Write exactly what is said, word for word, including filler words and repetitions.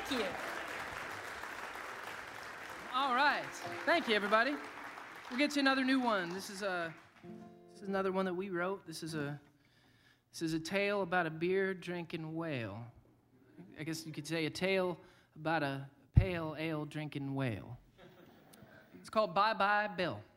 Thank you. All right. Thank you, everybody. We'll get you another new one. This is a this is another one that we wrote. This is a this is a tale about a beer drinking whale. I guess you could say a tale about a pale ale drinking whale. It's called Bye Bye Bill.